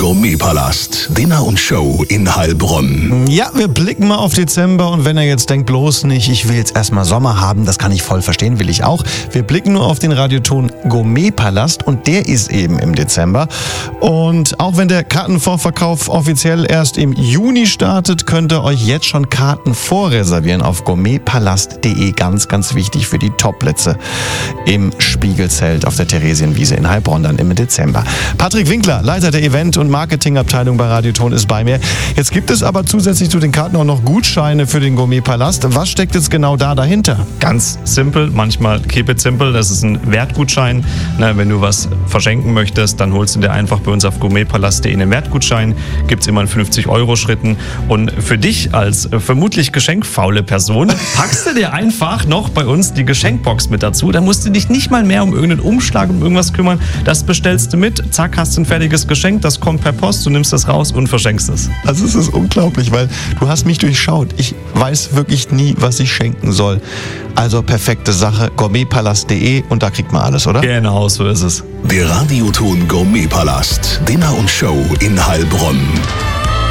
Gourmetpalast, Dinner und Show in Heilbronn. Ja, wir blicken mal auf Dezember und wenn ihr jetzt denkt, bloß nicht, ich will jetzt erstmal Sommer haben, das kann ich voll verstehen, will ich auch. Wir blicken nur auf den Radioton Gourmetpalast und der ist eben im Dezember. Und auch wenn der Kartenvorverkauf offiziell erst im Juni startet, könnt ihr euch jetzt schon Karten vorreservieren auf gourmetpalast.de. Ganz, ganz wichtig für die Topplätze im Spiegelzelt auf der Theresienwiese in Heilbronn dann im Dezember. Patrick Winkler, Leiter der Event- und Marketingabteilung bei Radioton, ist bei mir. Jetzt gibt es aber zusätzlich zu den Karten auch noch Gutscheine für den Gourmetpalast. Was steckt jetzt genau dahinter? Ganz simpel, manchmal keep it simple, das ist ein Wertgutschein. Wenn du was verschenken möchtest, dann holst du dir einfach bei uns auf gourmetpalast.de einen Wertgutschein. Gibt es immer in 50-Euro-Schritten. Und für dich als vermutlich geschenkfaule Person packst du dir einfach noch bei uns die Geschenkbox mit dazu. Da musst du dich nicht mal mehr um irgendeinen Umschlag, um irgendwas kümmern. Das bestellst du mit, zack, hast du ein fertiges Geschenk, das kommt per Post, du nimmst das raus und verschenkst es. Also es ist unglaublich, weil du hast mich durchschaut. Ich weiß wirklich nie, was ich schenken soll. Also perfekte Sache, gourmetpalast.de und da kriegt man alles, oder? Genau, so ist es. Der Radioton Gourmetpalast, Dinner und Show in Heilbronn.